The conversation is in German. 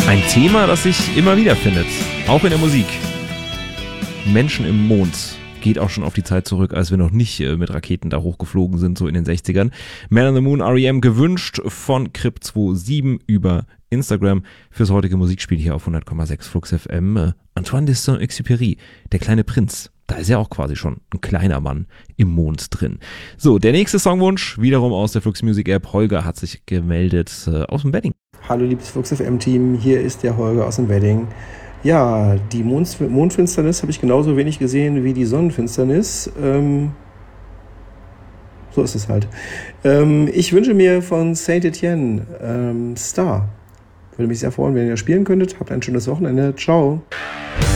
Ein Thema, das sich immer wieder findet, auch in der Musik. Menschen im Mond geht auch schon auf die Zeit zurück, als wir noch nicht mit Raketen da hochgeflogen sind, so in den 60ern. Man on the Moon, R.E.M. gewünscht von Crip27 über Instagram fürs heutige Musikspiel hier auf 100,6 Flux FM. Antoine de Saint-Exupéry, der kleine Prinz. Da ist ja auch quasi schon ein kleiner Mann im Mond drin. So, der nächste Songwunsch, wiederum aus der Flux Music App. Holger hat sich gemeldet aus dem Wedding. Hallo liebes Flux FM Team, hier ist der Holger aus dem Wedding. Ja, die Mondfinsternis habe ich genauso wenig gesehen wie die Sonnenfinsternis. So ist es halt. Ich wünsche mir von Saint Etienne Star. Würde mich sehr freuen, wenn ihr spielen könntet. Habt ein schönes Wochenende. Ciao.